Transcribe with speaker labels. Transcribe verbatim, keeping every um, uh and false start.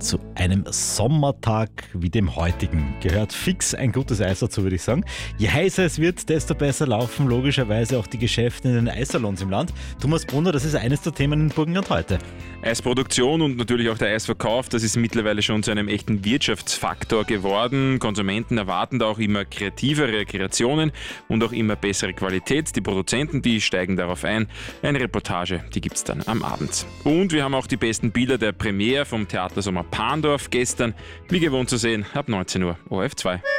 Speaker 1: zu einem Sommertag wie dem heutigen gehört fix ein gutes Eis dazu, würde ich sagen. Je heißer es wird, desto besser laufen logischerweise auch die Geschäfte in den Eissalons im Land. Thomas Brunner, das ist eines der Themen in Burgenland heute.
Speaker 2: Eisproduktion und natürlich auch der Eisverkauf, das ist mittlerweile schon zu einem echten Wirtschaftsfaktor geworden. Konsumenten erwarten da auch immer kreativere Kreationen und auch immer bessere Qualität. Die Produzenten, die steigen darauf ein. Eine Reportage, die gibt's dann am Abend. Und wir haben auch die besten Bilder der Premiere vom Theatersommer Pandorf gestern, wie gewohnt zu sehen, ab neunzehn Uhr O R F zwei.